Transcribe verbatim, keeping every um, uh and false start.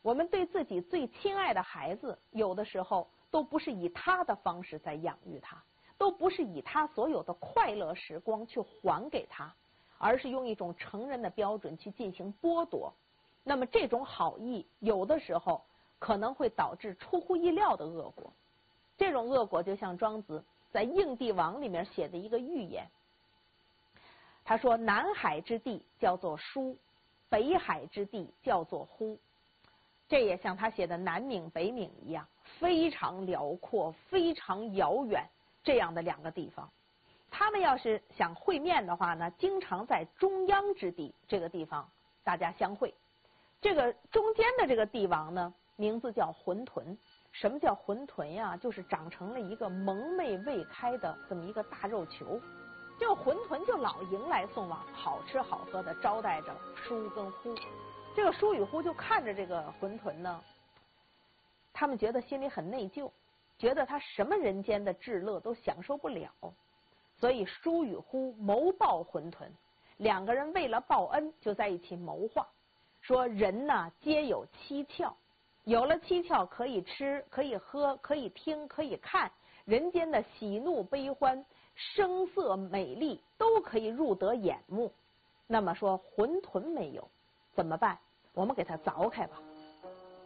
我们对自己最亲爱的孩子，有的时候都不是以他的方式在养育他，都不是以他所有的快乐时光去还给他，而是用一种成人的标准去进行剥夺。那么这种好意有的时候可能会导致出乎意料的恶果。这种恶果就像庄子在《应帝王》里面写的一个寓言，他说南海之地叫做舒，北海之地叫做呼。这也像他写的南冥北冥一样，非常辽阔非常遥远这样的两个地方。他们要是想会面的话呢，经常在中央之地这个地方大家相会。这个中间的这个帝王呢，名字叫浑沌。什么叫浑沌呀？就是长成了一个蒙昧未开的这么一个大肉球。这个浑沌就老迎来送往，好吃好喝的招待着舒跟呼。这个舒与呼就看着这个浑沌呢，他们觉得心里很内疚，觉得他什么人间的至乐都享受不了，所以舒与呼谋报浑沌。两个人为了报恩就在一起谋划，说人呢皆有七窍，有了七窍可以吃可以喝可以听可以看，人间的喜怒悲欢声色美丽都可以入得眼目。那么说浑沌没有怎么办？我们给它凿开吧。